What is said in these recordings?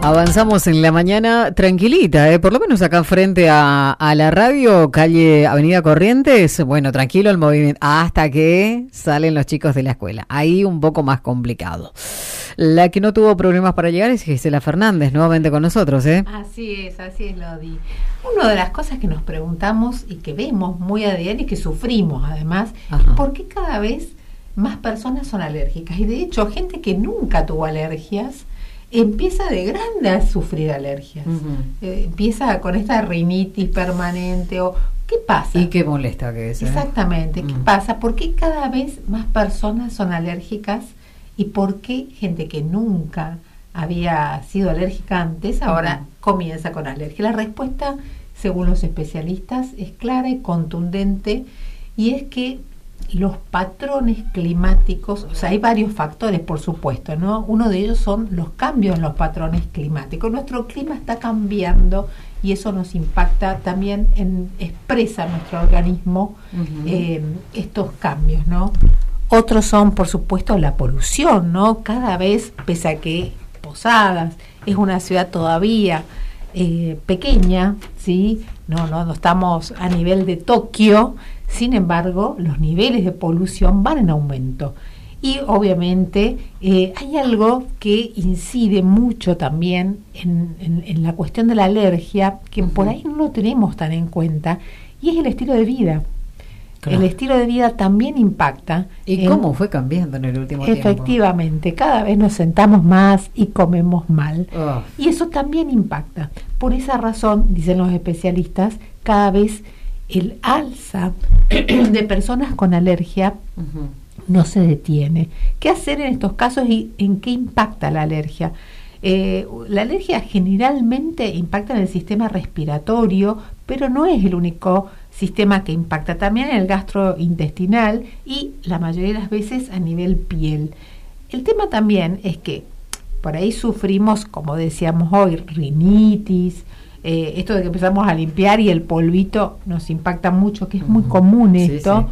Avanzamos en la mañana tranquilita, por lo menos acá frente a la radio, calle Avenida Corrientes, bueno, tranquilo el movimiento, hasta que salen los chicos de la escuela. Ahí un poco más complicado. La que no tuvo problemas para llegar es Gisela Fernández, nuevamente con nosotros, Así es, Lodi. Una de las cosas que nos preguntamos y que vemos muy a diario y que sufrimos además, es por qué cada vez más personas son alérgicas. Y de hecho, gente que nunca tuvo alergias, empieza de grande a sufrir alergias. Empieza con esta rinitis permanente o ¿qué pasa? Y qué molesta que es. Exactamente, ¿qué pasa? ¿Por qué cada vez más personas son alérgicas? ¿Y por qué gente que nunca había sido alérgica antes ahora comienza con alergia? La respuesta, según los especialistas, es clara y contundente, y es que los patrones climáticos, o sea, hay varios factores, por supuesto, ¿no? Uno de ellos son los cambios en los patrones climáticos. Nuestro clima está cambiando y eso nos impacta también, expresa nuestro organismo estos cambios, ¿no? Otros son, por supuesto, la polución, ¿no? Cada vez, pese a que Posadas es una ciudad todavía pequeña, ¿sí? No estamos a nivel de Tokio. Sin embargo, los niveles de polución van en aumento. Y obviamente hay algo que incide mucho también en la cuestión de la alergia, que por ahí no lo tenemos tan en cuenta, y es el estilo de vida. Claro. El estilo de vida también impacta. ¿Y cómo fue cambiando en el último tiempo? Efectivamente, cada vez nos sentamos más y comemos mal. Y eso también impacta. Por esa razón, dicen los especialistas, cada vez el alza de personas con alergia no se detiene. ¿Qué hacer en estos casos y en qué impacta la alergia? La alergia generalmente impacta en el sistema respiratorio, pero no es el único sistema que impacta, también en el gastrointestinal y la mayoría de las veces a nivel piel. El tema también es que por ahí sufrimos, como decíamos hoy, rinitis, esto de que empezamos a limpiar y el polvito nos impacta mucho, que es muy común esto,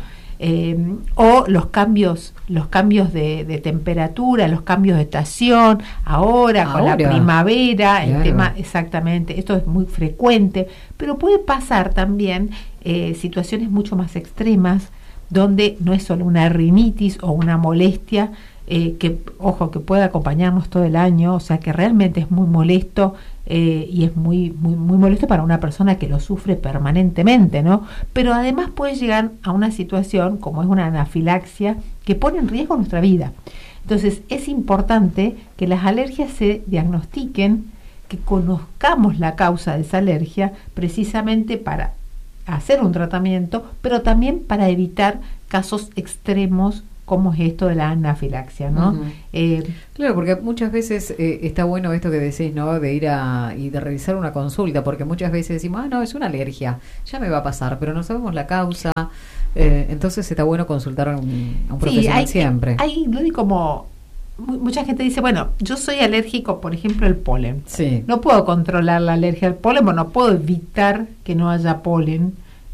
o los cambios de temperatura, los cambios de estación, ahora con la primavera, el tema, exactamente, esto es muy frecuente, pero puede pasar también situaciones mucho más extremas, donde no es solo una rinitis o una molestia, que puede acompañarnos todo el año, o sea que realmente es muy molesto, y es muy molesto para una persona que lo sufre permanentemente, ¿no? Pero además puede llegar a una situación como es una anafilaxia que pone en riesgo nuestra vida. Entonces es importante que las alergias se diagnostiquen, que conozcamos la causa de esa alergia precisamente para hacer un tratamiento, pero también para evitar casos extremos como es esto de la anafilaxia, ¿no? Claro, porque muchas veces está bueno esto que decís, ¿no? De ir y de realizar una consulta, porque muchas veces decimos, no, es una alergia, ya me va a pasar, pero no sabemos la causa, entonces está bueno consultar a un profesional siempre. Lo digo como mucha gente dice, bueno, yo soy alérgico, por ejemplo, al polen. No puedo controlar la alergia al polen, no puedo evitar que no haya polen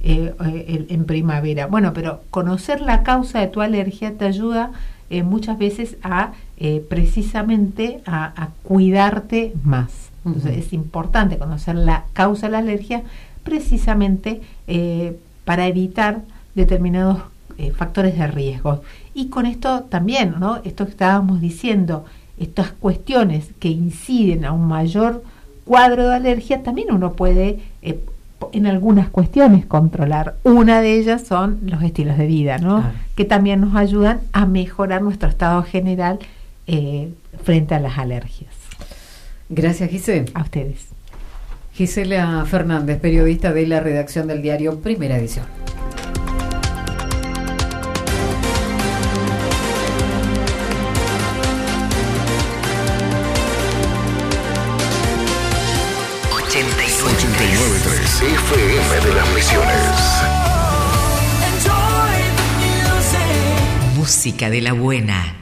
en primavera. Bueno, pero conocer la causa de tu alergia te ayuda muchas veces a precisamente a cuidarte más. Entonces es importante conocer la causa de la alergia precisamente para evitar determinados factores de riesgo. Y con esto también, ¿no? Esto que estábamos diciendo, estas cuestiones que inciden a un mayor cuadro de alergia, también uno puede en algunas cuestiones controlar. Una de ellas son los estilos de vida, ¿no? Que también nos ayudan a mejorar nuestro estado general frente a las alergias. Gracias, Gisela. A ustedes. Gisela Fernández, periodista de la redacción del diario Primera Edición. FM de las Misiones. Música de la buena.